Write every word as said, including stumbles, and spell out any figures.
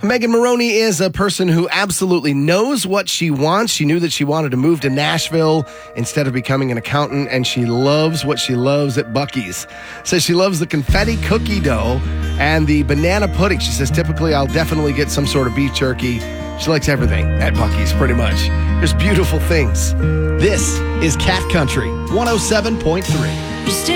Megan Maroney is a person who absolutely knows what she wants. She knew that she wanted to move to Nashville instead of becoming an accountant, and she loves what she loves at Buc-ee's. Says she loves the confetti cookie dough and the banana pudding. She says, typically I'll definitely get some sort of beef jerky. She likes everything at Buc-ee's, pretty much. There's beautiful things. This is Cat Country one oh seven point three.